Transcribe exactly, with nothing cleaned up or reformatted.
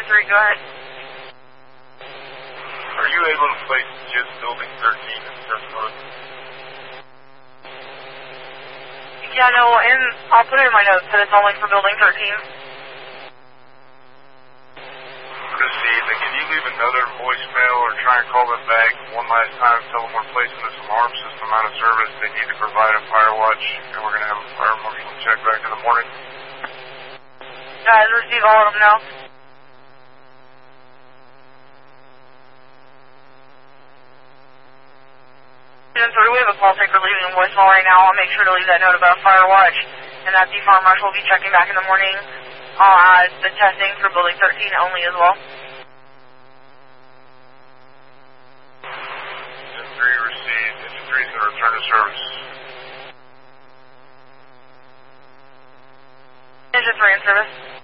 three, go ahead. Are you able to place just building thirteen in test mode? Yeah, no, and I'll put it in my notes that it's only for building thirteen. Received. And can you leave another voicemail or try and call them back one last time, tell them we're placing this alarm system out of service, they need to provide a fire watch, and we're going to have a fire marshal check back in the morning? Guys, receive all of them now. Three, we have a call taker leaving a voicemail right now. I'll make sure to leave that note about fire watch, and that the fire marshal will be checking back in the morning. I'll add the testing for building thirteen only as well. Engine three received. Engine three is going to return to service. Engine three in service.